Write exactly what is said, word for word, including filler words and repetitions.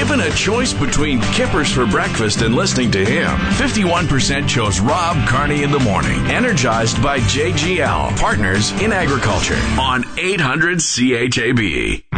Given a choice between Kippers for breakfast and listening to him, fifty-one percent chose Rob Carney in the morning. Energized by J G L, partners in agriculture, on eight hundred C H A B.